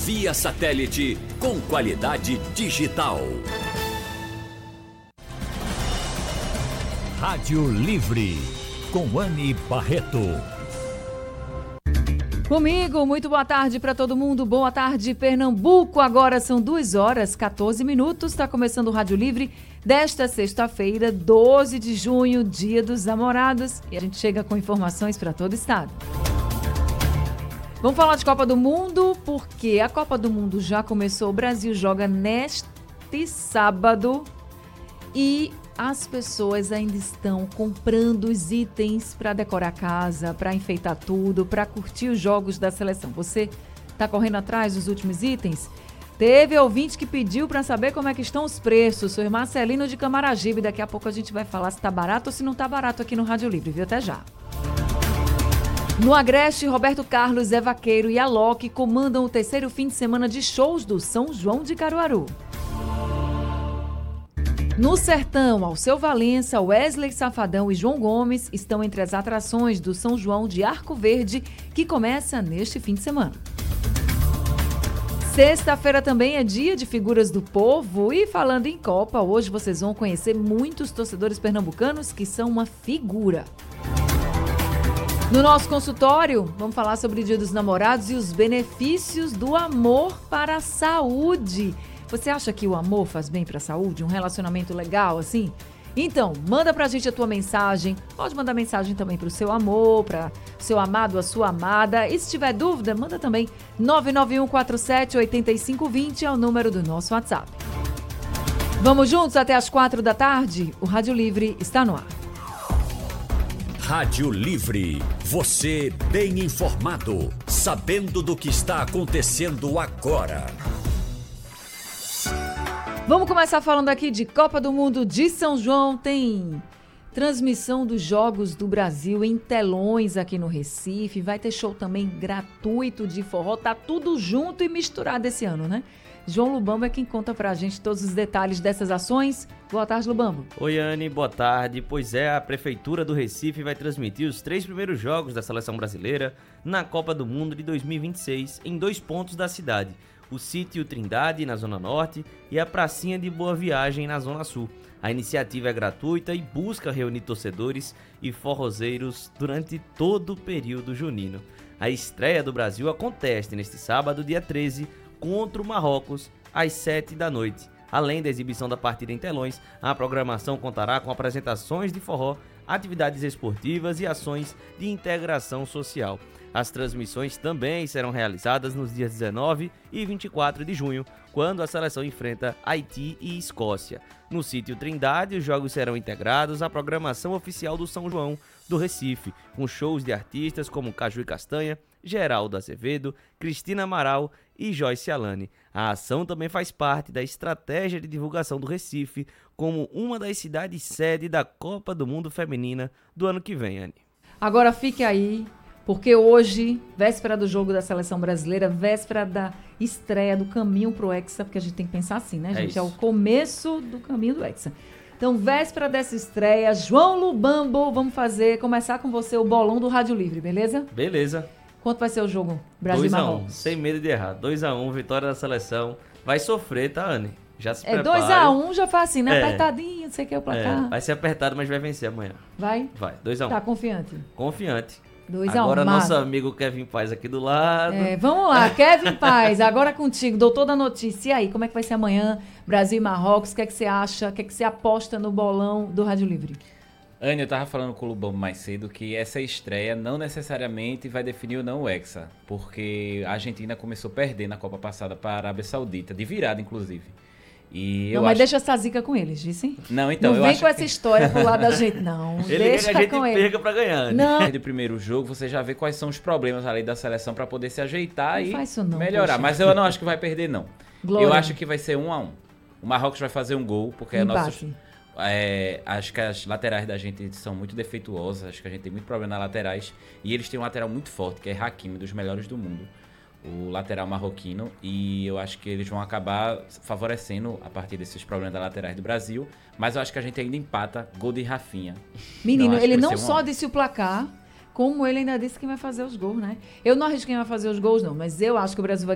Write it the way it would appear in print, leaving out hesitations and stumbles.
via satélite com qualidade digital. Rádio Livre, com Anny Barreto. Comigo, muito boa tarde para todo mundo. Boa tarde, Pernambuco. Agora são 2h14. Está começando o Rádio Livre desta sexta-feira, 12 de junho, Dia dos Namorados. E a gente chega com informações para todo o estado. Vamos falar de Copa do Mundo, porque a Copa do Mundo já começou. O Brasil joga neste sábado e as pessoas ainda estão comprando os itens para decorar a casa, para enfeitar tudo, para curtir os jogos da seleção. Você está correndo atrás dos últimos itens? Teve ouvinte que pediu para saber como é que estão os preços. Sou Marcelino de Camaragibe. Daqui a pouco a gente vai falar se está barato ou se não está barato aqui no Rádio Livre, viu? Até já. No Agreste, Roberto Carlos, Zé Vaqueiro e Alok comandam o terceiro fim de semana de shows do São João de Caruaru. No Sertão, Alceu Valença, Wesley Safadão e João Gomes estão entre as atrações do São João de Arco Verde, que começa neste fim de semana. Sexta-feira também é dia de figuras do povo e falando em Copa, hoje vocês vão conhecer muitos torcedores pernambucanos que são uma figura. No nosso consultório, vamos falar sobre o Dia dos Namorados e os benefícios do amor para a saúde. Você acha que o amor faz bem para a saúde? Um relacionamento legal, assim? Então, manda pra gente a tua mensagem. Pode mandar mensagem também pro seu amor, para seu amado, a sua amada. E se tiver dúvida, manda também. 991478520 é o número do nosso WhatsApp. Vamos juntos até as 4 da tarde? O Rádio Livre está no ar. Rádio Livre, você bem informado, sabendo do que está acontecendo agora. Vamos começar falando aqui de Copa do Mundo de São João. Tem transmissão dos Jogos do Brasil em telões aqui no Recife. Vai ter show também gratuito de forró. Tá tudo junto e misturado esse ano, né? João Lubambo é quem conta pra gente todos os detalhes dessas ações. Boa tarde, Lubambo. Oi, Anny, boa tarde. Pois é, a Prefeitura do Recife vai transmitir os 3 primeiros jogos da Seleção Brasileira na Copa do Mundo de 2026 em 2 pontos da cidade. O Sítio Trindade, na Zona Norte, e a Pracinha de Boa Viagem, na Zona Sul. A iniciativa é gratuita e busca reunir torcedores e forrozeiros durante todo o período junino. A estreia do Brasil acontece neste sábado, dia 13, contra o Marrocos, às 7 da noite. Além da exibição da partida em telões, a programação contará com apresentações de forró, atividades esportivas e ações de integração social. As transmissões também serão realizadas nos dias 19 e 24 de junho, quando a seleção enfrenta Haiti e Escócia. No Sítio Trindade, os jogos serão integrados à programação oficial do São João do Recife, com shows de artistas como Caju e Castanha, Geraldo Azevedo, Cristina Amaral e Joyce Alane. A ação também faz parte da estratégia de divulgação do Recife como uma das cidades sede da Copa do Mundo Feminina do ano que vem, Anny. Agora fique aí, porque hoje, véspera do jogo da Seleção Brasileira, véspera da estreia do caminho pro Hexa, porque a gente tem que pensar assim, né, gente? É o começo do caminho do Hexa. Então, véspera dessa estreia, João Lubambo, vamos começar com você o bolão do Rádio Livre, beleza? Beleza. Quanto vai ser o jogo? Brasil e Marrocos. 2-1, sem medo de errar. 2-1, vitória da seleção. Vai sofrer, tá, Anny? Já se prepara. 2-1, já faz assim, né? Apertadinho, não sei o que é o placar. Vai ser apertado, mas vai vencer amanhã. Vai? Vai, 2-1. Tá confiante? Confiante. 2-1. Agora nosso amigo Kevin Paz aqui do lado. Vamos lá, Kevin Paz, agora contigo, doutor da notícia. E aí, como é que vai ser amanhã? Brasil e Marrocos, o que é que você acha? O que é que você aposta no bolão do Rádio Livre? Anny, eu tava falando com o Lubambo mais cedo que essa estreia não necessariamente vai definir ou não o Hexa, porque a Argentina começou perdendo na Copa passada para a Arábia Saudita, de virada inclusive. Mas deixa essa zica com eles, disse? Não, então, não vem com essa história pro lado da gente, não. Deixa que a gente perca pra ganhar. Não. No primeiro jogo, você já vê quais são os problemas ali da seleção para poder se ajeitar não e faz isso não, melhorar. poxa. Mas eu não acho que vai perder, não. Glória. Eu acho que vai ser 1-1. O Marrocos vai fazer um gol, porque acho que as laterais da gente são muito defeituosas, acho que a gente tem muito problema nas laterais, e eles têm um lateral muito forte, que é Hakimi, dos melhores do mundo, o lateral marroquino, e eu acho que eles vão acabar favorecendo a partir desses problemas das laterais do Brasil, mas eu acho que a gente ainda empata, gol de Rafinha. Menino, ele não só disse o placar, como ele ainda disse quem vai fazer os gols, né? Eu não arrisco quem vai fazer os gols, não, mas eu acho que o Brasil vai